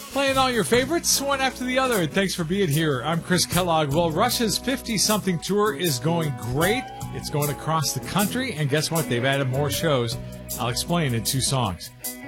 Playing all your favorites, one after the other. Thanks for being here. I'm Chris Kellogg. Well, Rush's 50-something tour is going great. It's going across the country, and guess what? They've added more shows. I'll explain in 2 songs.